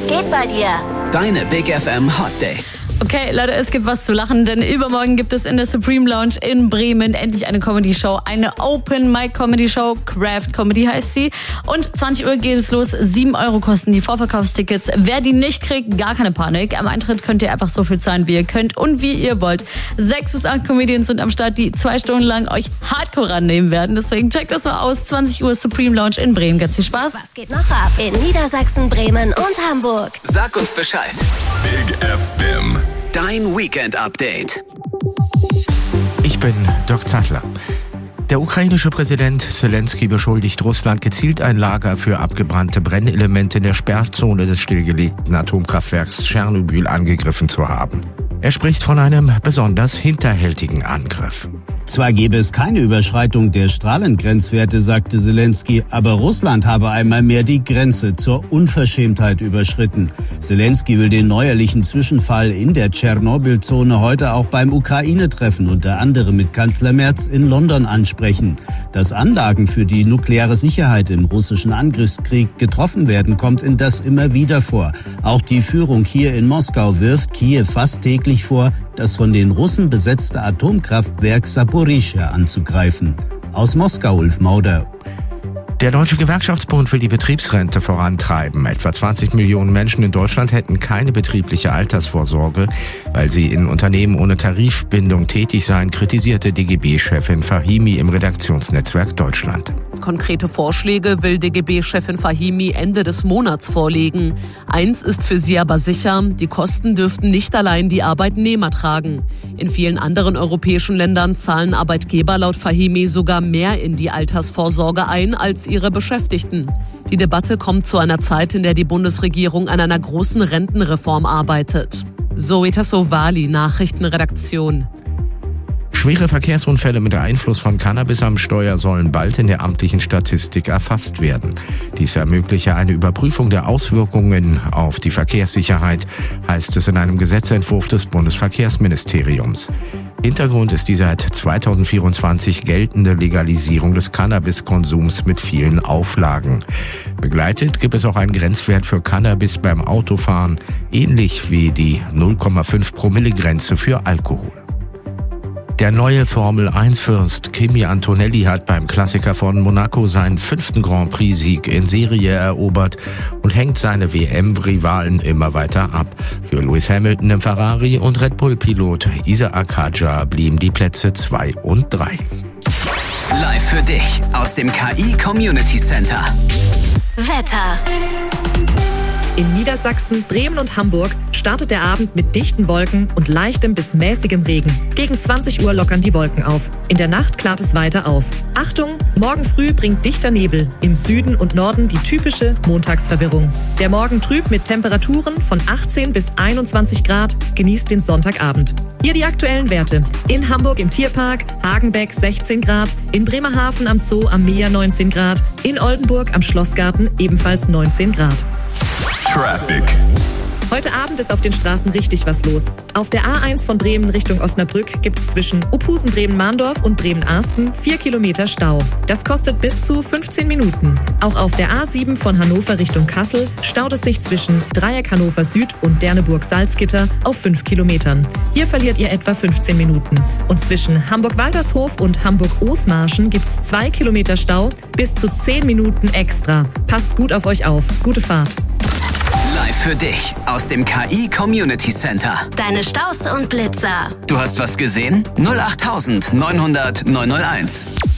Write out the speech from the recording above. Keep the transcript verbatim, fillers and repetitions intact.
geht bei dir? Deine Big F M Hot Dates. Okay, Leute, es gibt was zu lachen, denn übermorgen gibt es in der Supreme Lounge in Bremen endlich eine Comedy-Show, eine Open-Mic-Comedy-Show, Craft Comedy heißt sie. Und zwanzig Uhr geht es los, sieben Euro kosten die Vorverkaufstickets. Wer die nicht kriegt, gar keine Panik. Am Eintritt könnt ihr einfach so viel zahlen, wie ihr könnt und wie ihr wollt. Sechs bis acht Comedians sind am Start, die zwei Stunden lang euch hardcore rannehmen werden. Deswegen checkt das mal aus, zwanzig Uhr Supreme Lounge in Bremen. Ganz viel Spaß. Was geht noch ab in Niedersachsen, Bremen und Hamburg? Sag uns Bescheid. Big F M. Dein Weekend-Update. Ich bin Dirk Zeitler. Der ukrainische Präsident Zelensky beschuldigt Russland, gezielt ein Lager für abgebrannte Brennelemente in der Sperrzone des stillgelegten Atomkraftwerks Tschernobyl angegriffen zu haben. Er spricht von einem besonders hinterhältigen Angriff. Zwar gäbe es keine Überschreitung der Strahlengrenzwerte, sagte Zelensky, aber Russland habe einmal mehr die Grenze zur Unverschämtheit überschritten. Zelensky will den neuerlichen Zwischenfall in der Tschernobyl-Zone heute auch beim Ukraine-Treffen unter anderem mit Kanzler Merz in London ansprechen. Dass Anlagen für die nukleare Sicherheit im russischen Angriffskrieg getroffen werden, kommt indes immer wieder vor. Auch die Führung hier in Moskau wirft Kiew fast täglich vor, das von den Russen besetzte Atomkraftwerk Saporischschja anzugreifen. Aus Moskau, Ulf Mauder. Der Deutsche Gewerkschaftsbund will die Betriebsrente vorantreiben. Etwa zwanzig Millionen Menschen in Deutschland hätten keine betriebliche Altersvorsorge, weil sie in Unternehmen ohne Tarifbindung tätig seien, kritisierte D G B-Chefin Fahimi im Redaktionsnetzwerk Deutschland. Konkrete Vorschläge will D G B-Chefin Fahimi Ende des Monats vorlegen. Eins ist für sie aber sicher, die Kosten dürften nicht allein die Arbeitnehmer tragen. In vielen anderen europäischen Ländern zahlen Arbeitgeber laut Fahimi sogar mehr in die Altersvorsorge ein als ihre Beschäftigten. Die Debatte kommt zu einer Zeit, in der die Bundesregierung an einer großen Rentenreform arbeitet. Zoe Tassovali, Nachrichtenredaktion. Schwere Verkehrsunfälle mit Einfluss von Cannabis am Steuer sollen bald in der amtlichen Statistik erfasst werden. Dies ermögliche eine Überprüfung der Auswirkungen auf die Verkehrssicherheit, heißt es in einem Gesetzentwurf des Bundesverkehrsministeriums. Hintergrund ist die seit zweitausendvierundzwanzig geltende Legalisierung des Cannabiskonsums mit vielen Auflagen. Begleitet gibt es auch einen Grenzwert für Cannabis beim Autofahren, ähnlich wie die null Komma fünf Promille Grenze für Alkohol. Der neue Formel eins Fürst Kimi Antonelli hat beim Klassiker von Monaco seinen fünften Grand Prix-Sieg in Serie erobert und hängt seine W M-Rivalen immer weiter ab. Für Lewis Hamilton im Ferrari und Red Bull-Pilot Isaac Hadjar blieben die Plätze zwei und drei. Live für dich aus dem K I Community Center. Wetter. In Niedersachsen, Bremen und Hamburg startet der Abend mit dichten Wolken und leichtem bis mäßigem Regen. Gegen zwanzig Uhr lockern die Wolken auf. In der Nacht klart es weiter auf. Achtung, morgen früh bringt dichter Nebel. Im Süden und Norden die typische Montagsverwirrung. Der Morgen trüb mit Temperaturen von achtzehn bis einundzwanzig Grad. Genießt den Sonntagabend. Hier die aktuellen Werte. In Hamburg im Tierpark, Hagenbeck sechzehn Grad. In Bremerhaven am Zoo am Meer neunzehn Grad. In Oldenburg am Schlossgarten ebenfalls neunzehn Grad. Traffic. Heute Abend ist auf den Straßen richtig was los. Auf der A eins von Bremen Richtung Osnabrück gibt es zwischen Uphusen, Bremen-Mahndorf und Bremen-Arsten vier Kilometer Stau. Das kostet bis zu fünfzehn Minuten. Auch auf der A sieben von Hannover Richtung Kassel staut es sich zwischen Dreieck Hannover Süd und Derneburg-Salzgitter auf fünf Kilometern. Hier verliert ihr etwa fünfzehn Minuten. Und zwischen Hamburg-Waltershof und Hamburg-Othmarschen gibt es zwei Kilometer Stau, bis zu zehn Minuten extra. Passt gut auf euch auf. Gute Fahrt. Live für dich aus dem K I Community Center. Deine Staus und Blitzer. Du hast was gesehen? null acht neun null null neun null eins.